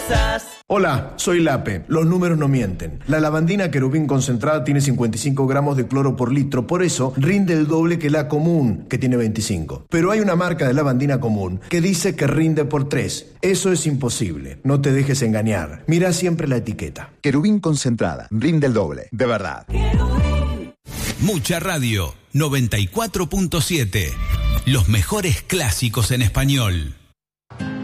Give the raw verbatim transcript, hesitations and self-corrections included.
cosas. Hola, soy Lape. Los números no mienten. La lavandina querubín concentrada tiene cincuenta y cinco gramos de cloro por litro, por eso rinde el doble que la común, que tiene veinticinco. Pero hay una marca de lavandina común que dice que rinde por tres. Eso es imposible. No te dejes engañar. Mira siempre la etiqueta. Querubín concentrada, rinde el doble, de verdad. Mucha Radio, noventa y cuatro punto siete. Los mejores clásicos en español.